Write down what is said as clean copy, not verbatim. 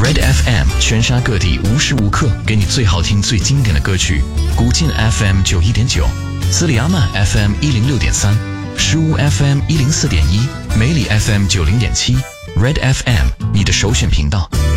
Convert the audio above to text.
Red FM 全沙各地无时无刻给你最好听最经典的歌曲。古晋 FM 91.9，斯里阿曼 FM 106.3，石屋 FM 104.1，梅里 FM 90.7，Red FM 你的首选频道。